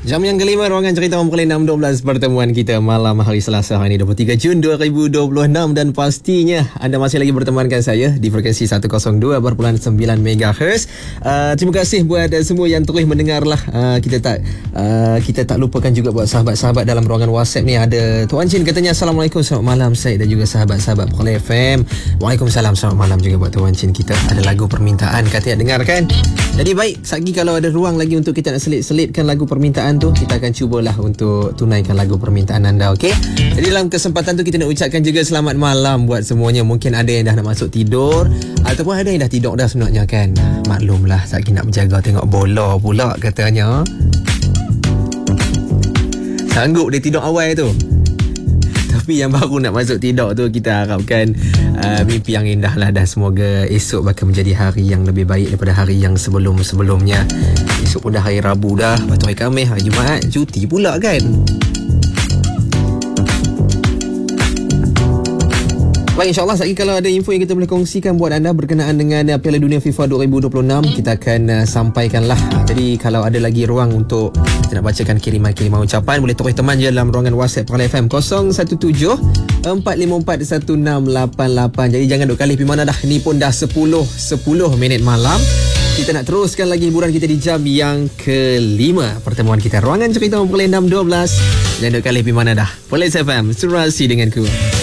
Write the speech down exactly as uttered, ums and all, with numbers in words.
Jam yang kelima, ruangan cerita memperoleh enam dua belas pertemuan kita malam hari Selasa hari ini dua puluh tiga Jun dua ribu dua puluh enam, dan pastinya anda masih lagi bertemankan saya di frekuensi seratus dua perpuluhan sembilan megahertz. Uh, terima kasih buat uh, semua yang terus mendengar lah. Uh, kita tak uh, kita tak lupakan juga buat sahabat-sahabat dalam ruangan WhatsApp ni. Ada Tuan Chin katanya Assalamualaikum, selamat malam Syed dan juga sahabat-sahabat Perpuluhan F M. Waalaikumsalam, selamat malam juga buat Tuan Chin. Kita ada lagu permintaan katanya dengarkan. Jadi baik, lagi kalau ada ruang lagi untuk kita nak selit-selitkan lagu permintaan tu, kita akan cubalah untuk tunaikan lagu permintaan anda, okey? Jadi dalam kesempatan tu kita nak ucapkan juga selamat malam buat semuanya. Mungkin ada yang dah nak masuk tidur ataupun ada yang dah tidur dah sebenarnya kan. Maklumlah, lagi nak berjaga tengok bola pula katanya. Sanggup dia tidur awal tu. Tapi yang baru nak masuk tidur tu, kita harapkan uh, mimpi yang indah lah, dan semoga esok bakal menjadi hari yang lebih baik daripada hari yang sebelum-sebelumnya. Esok pun dah hari Rabu dah, lepas tu hari Khamis, hari Jumaat cuti pula kan. Baik, insyaAllah lagi kalau ada info yang kita boleh kongsikan buat anda berkenaan dengan uh, Piala Dunia FIFA dua ribu dua puluh enam, kita akan uh, sampaikanlah. Jadi kalau ada lagi ruang untuk kita nak bacakan kiriman-kiriman ucapan, boleh terus teman je dalam ruangan WhatsApp Perpuluhan F M kosong satu tujuh empat lima empat satu enam lapan lapan. Jadi jangan duk kali pergi mana dah. Ni pun dah sepuluh minit malam. Kita nak teruskan lagi hiburan kita di jam yang kelima pertemuan kita. Ruangan cerita memperoleh enam dua belas. Jangan duk kali pergi mana dah. Perpuluhan F M, surasi denganku.